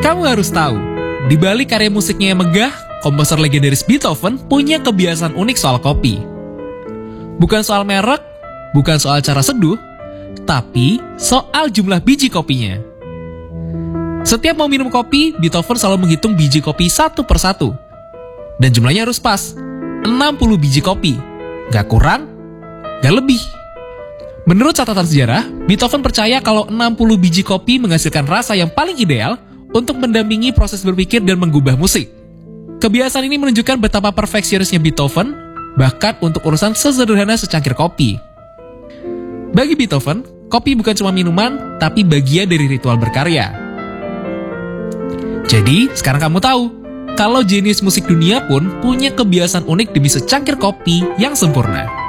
Kamu harus tahu, di balik karya musiknya yang megah, komposer legendaris Beethoven punya kebiasaan unik soal kopi. Bukan soal merek, bukan soal cara seduh, tapi soal jumlah biji kopinya. Setiap mau minum kopi, Beethoven selalu menghitung biji kopi satu persatu. Dan jumlahnya harus pas, 60 biji kopi. Gak kurang, gak lebih. Menurut catatan sejarah, Beethoven percaya kalau 60 biji kopi menghasilkan rasa yang paling ideal untuk mendampingi proses berpikir dan menggubah musik. Kebiasaan ini menunjukkan betapa perfeksionisnya Beethoven, bahkan untuk urusan sesederhana secangkir kopi. Bagi Beethoven, kopi bukan cuma minuman, tapi bagian dari ritual berkarya. Jadi, sekarang kamu tahu, kalau jenius musik dunia pun punya kebiasaan unik demi secangkir kopi yang sempurna.